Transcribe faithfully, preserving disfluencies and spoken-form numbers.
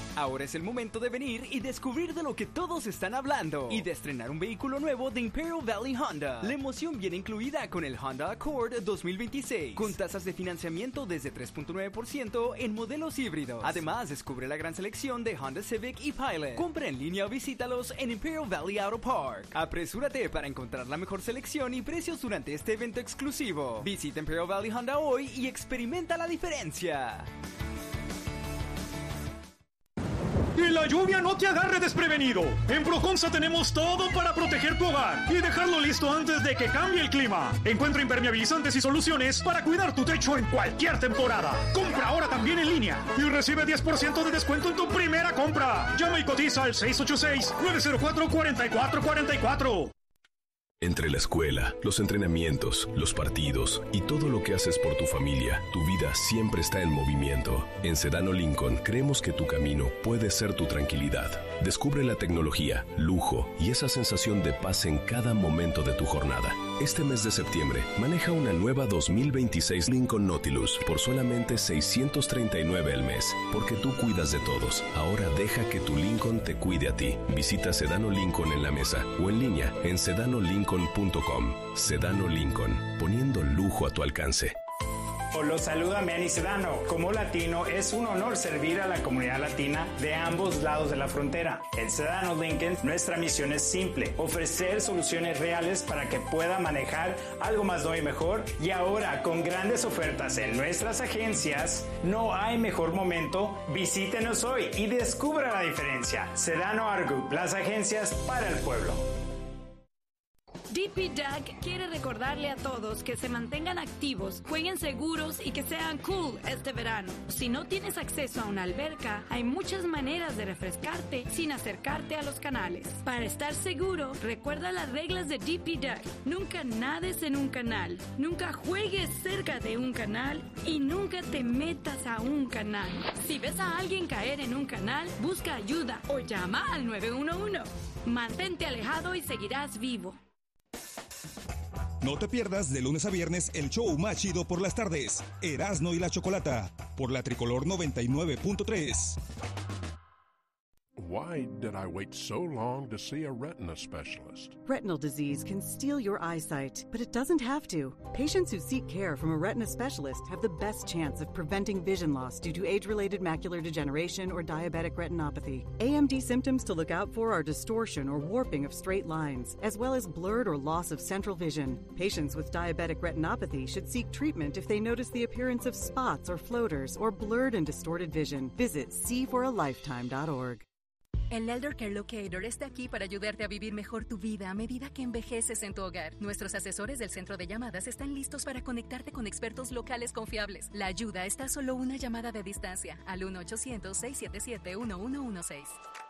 Ahora es el momento de venir y descubrir de lo que todos están hablando y de estrenar un vehículo nuevo de Imperial Valley Honda. La emoción viene incluida con el Honda Accord dos mil veintiséis, con tasas de financiamiento desde tres punto nueve por ciento en modelos híbridos. Además, descubre la gran selección de Honda Civic y Pilot. Compra en línea o visítalos en Imperial Valley Auto Park. Apresúrate para encontrar la mejor selección y precios durante este evento exclusivo. Visita Imperial Valley Honda hoy y experimenta la diferencia. ¡Que la lluvia no te agarre desprevenido! En Proconsa tenemos todo para proteger tu hogar y dejarlo listo antes de que cambie el clima. Encuentra impermeabilizantes y soluciones para cuidar tu techo en cualquier temporada. Compra ahora también en línea y recibe diez por ciento de descuento en tu primera compra. Llama y cotiza al seis ocho seis, nueve cero cuatro, cuatro cuatro cuatro cuatro. Entre la escuela, los entrenamientos, los partidos y todo lo que haces por tu familia, tu vida siempre está en movimiento. En Sedano Lincoln creemos que tu camino puede ser tu tranquilidad. Descubre la tecnología, lujo y esa sensación de paz en cada momento de tu jornada. Este mes de septiembre, maneja una nueva dos mil veintiséis Lincoln Nautilus por solamente seiscientos treinta y nueve al mes. Porque tú cuidas de todos. Ahora deja que tu Lincoln te cuide a ti. Visita Sedano Lincoln en la mesa o en línea en sedano lincoln punto com. Sedano Lincoln, poniendo lujo a tu alcance. Los saluda Manny Sedano. Como latino, es un honor servir a la comunidad latina de ambos lados de la frontera. En Sedano Lincoln, nuestra misión es simple: ofrecer soluciones reales para que pueda manejar algo más nuevo y mejor. Y ahora, con grandes ofertas en nuestras agencias, no hay mejor momento. Visítenos hoy y descubra la diferencia. Sedano Auto Group, las agencias para el pueblo. D P D A C quiere recordarle a todos que se mantengan activos, jueguen seguros y que sean cool este verano. Si no tienes acceso a una alberca, hay muchas maneras de refrescarte sin acercarte a los canales. Para estar seguro, recuerda las reglas de D P D A C. Nunca nades en un canal, nunca juegues cerca de un canal y nunca te metas a un canal. Si ves a alguien caer en un canal, busca ayuda o llama al nueve uno uno. Mantente alejado y seguirás vivo. No te pierdas de lunes a viernes el show más chido por las tardes, Erasmo y la Chocolata, por la Tricolor noventa y nueve punto tres. Why did I wait so long to see a retina specialist? Retinal disease can steal your eyesight, but it doesn't have to. Patients who seek care from a retina specialist have the best chance of preventing vision loss due to age-related macular degeneration or diabetic retinopathy. A M D symptoms to look out for are distortion or warping of straight lines, as well as blurred or loss of central vision. Patients with diabetic retinopathy should seek treatment if they notice the appearance of spots or floaters or blurred and distorted vision. Visit see for a lifetime dot org. El Elder Care Locator está aquí para ayudarte a vivir mejor tu vida a medida que envejeces en tu hogar. Nuestros asesores del centro de llamadas están listos para conectarte con expertos locales confiables. La ayuda está a solo una llamada de distancia al uno ochocientos, seiscientos setenta y siete, uno uno uno seis.